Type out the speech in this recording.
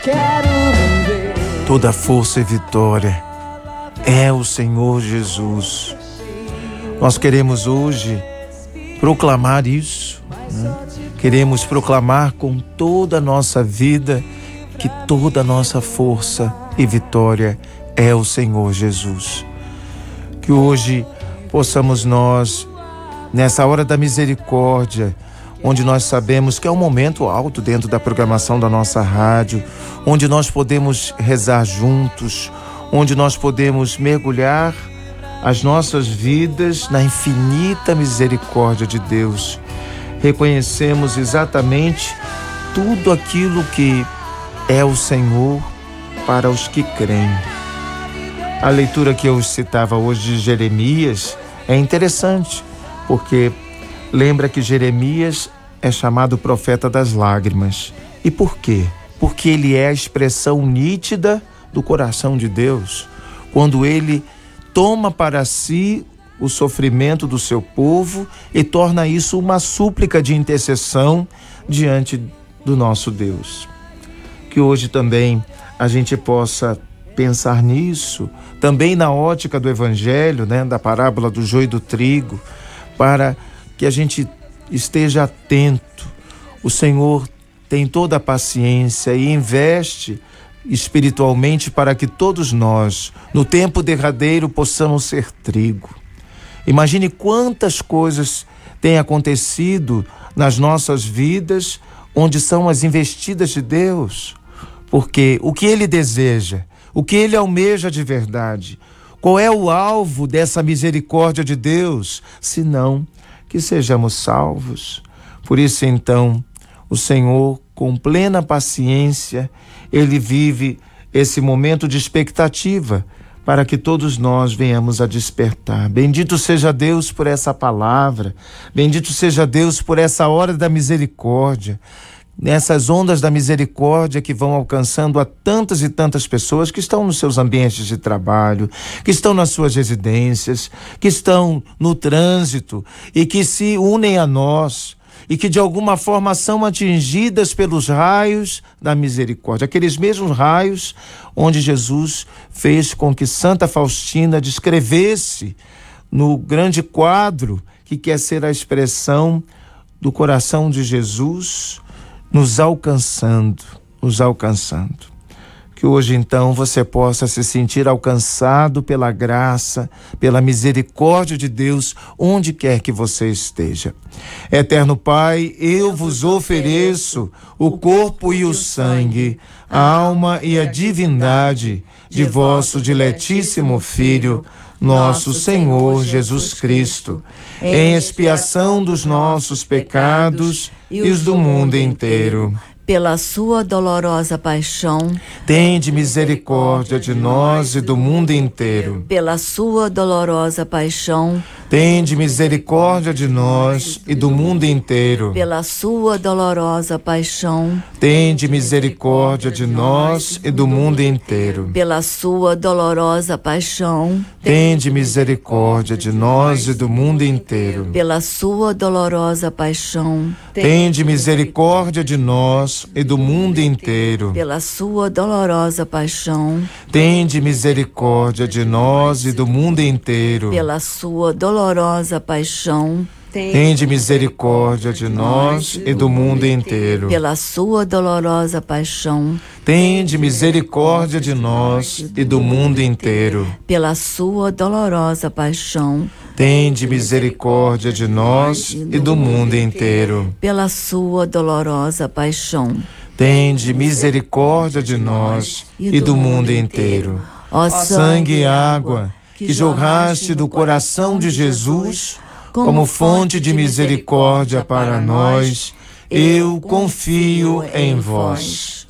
Toda força e vitória é o Senhor Jesus. Nós queremos hoje proclamar isso, né? Queremos proclamar com toda a nossa vida que toda a nossa força e vitória é o Senhor Jesus. Que hoje possamos nós, nessa hora da misericórdia, onde nós sabemos que é um momento alto dentro da programação da nossa rádio, onde nós podemos rezar juntos, onde nós podemos mergulhar as nossas vidas na infinita misericórdia de Deus. Reconhecemos exatamente tudo aquilo que é o Senhor para os que creem. A leitura que eu citava hoje de Jeremias é interessante, porque lembra que Jeremias é chamado profeta das lágrimas. E por quê? Porque ele é a expressão nítida do coração de Deus. Quando ele toma para si o sofrimento do seu povo e torna isso uma súplica de intercessão diante do nosso Deus. Que hoje também a gente possa pensar nisso, também na ótica do Evangelho, né, da parábola do joio e do trigo, para que a gente esteja atento. O Senhor tem toda a paciência e investe espiritualmente para que todos nós, no tempo derradeiro, possamos ser trigo. Imagine quantas coisas têm acontecido nas nossas vidas, onde são as investidas de Deus, porque o que Ele deseja, o que Ele almeja de verdade, qual é o alvo dessa misericórdia de Deus, senão que sejamos salvos. Por isso, então, o Senhor, com plena paciência, Ele vive esse momento de expectativa para que todos nós venhamos a despertar. Bendito seja Deus por essa palavra, bendito seja Deus por essa hora da misericórdia, nessas ondas da misericórdia que vão alcançando a tantas e tantas pessoas que estão nos seus ambientes de trabalho, que estão nas suas residências, que estão no trânsito e que se unem a nós e que de alguma forma são atingidas pelos raios da misericórdia, aqueles mesmos raios onde Jesus fez com que Santa Faustina descrevesse no grande quadro que quer ser a expressão do coração de Jesus nos alcançando. Que hoje então você possa se sentir alcançado pela graça, pela misericórdia de Deus, onde quer que você esteja. Eterno Pai, eu vos ofereço o corpo e o sangue, a alma e a divindade de vosso diletíssimo Filho, nosso Senhor Jesus Cristo, em expiação dos nossos pecados e os do mundo inteiro. Pela sua dolorosa paixão, tende misericórdia de nós e do mundo inteiro. Pela sua dolorosa paixão, tende misericórdia de nós e do mundo inteiro. Pela sua dolorosa paixão, tende misericórdia de nós e do mundo inteiro. Pela sua dolorosa paixão, tende misericórdia de nós e do mundo inteiro. Pela sua dolorosa paixão, tende misericórdia de nós e do mundo inteiro. Pela sua dolorosa paixão, tende misericórdia de nós e do mundo inteiro. Pela sua dolorosa paixão, tende misericórdia de nós e do mundo inteiro. Pela sua dolorosa paixão, tende misericórdia de nós e do mundo inteiro. Pela sua dolorosa paixão, tende misericórdia de nós e do mundo inteiro. Pela sua dolorosa paixão, tende misericórdia de nós e do mundo inteiro. Ó sangue e água que jorraste do coração de Jesus como fonte de misericórdia para nós, eu confio em vós.